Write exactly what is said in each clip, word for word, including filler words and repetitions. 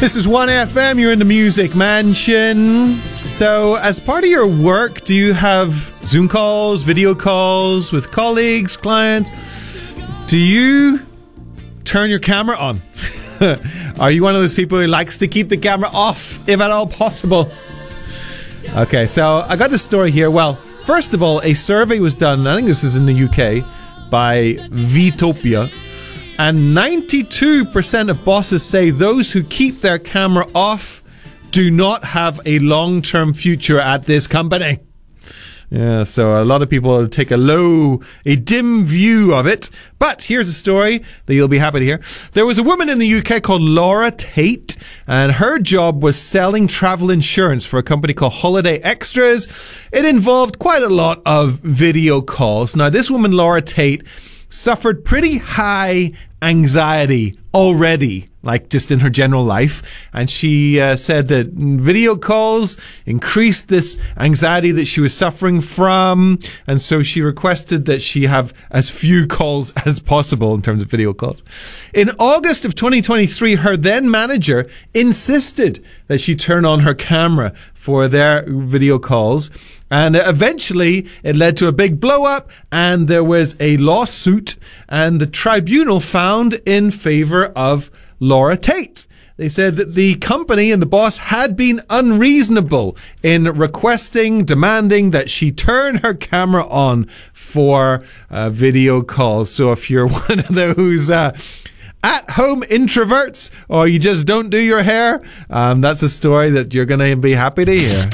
This is one F M, you're in the Music Mansion. So, as part of your work, do you have Zoom calls, video calls with colleagues, clients? Do you turn your camera on? Are you one of those people who likes to keep the camera off, if at all possible? Okay, so I got this story here. Well, first of all, a survey was done, I think this is in the U K, by Vitopia. And ninety-two percent of bosses say those who keep their camera off do not have a long-term future at this company. Yeah, so a lot of people take a low, a dim view of it. But here's a story that you'll be happy to hear. There was a woman in the U K called Laura Tate, and her job was selling travel insurance for a company called Holiday Extras. It involved quite a lot of video calls. Now, this woman, Laura Tate, suffered pretty high anxiety already, like just in her general life. And she uh, said that video calls increased this anxiety that she was suffering from. And so she requested that she have as few calls as possible in terms of video calls. In August of twenty twenty-three, her then manager insisted that she turn on her camera for their video calls. And eventually it led to a big blow up, and there was a lawsuit, and the tribunal found in favor of Laura Tate. They said that the company and the boss had been unreasonable in requesting, demanding that she turn her camera on for uh, video calls. So if you're one of those uh, at-home introverts, or you just don't do your hair, um, that's a story that you're going to be happy to hear.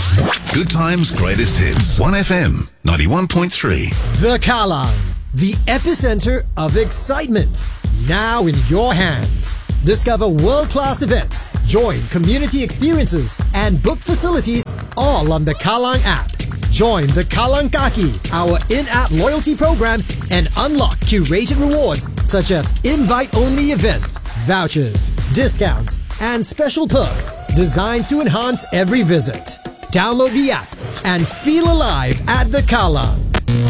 Good times, greatest hits. one F M, ninety-one point three. The Kallang, the epicenter of excitement. Now in your hands. Discover world-class events, join community experiences, and book facilities all on the Kallang app. Join the Kallang Kaki, our in-app loyalty program, and unlock curated rewards such as invite-only events, vouchers, discounts, and special perks designed to enhance every visit. Download the app and feel alive at the Kallang.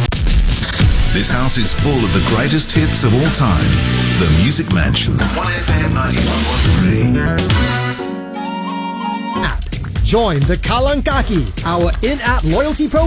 This house is full of the greatest hits of all time. The Music Mansion. one F M ninety-one point three. App. Join the Kallang Kaki, our in-app loyalty program.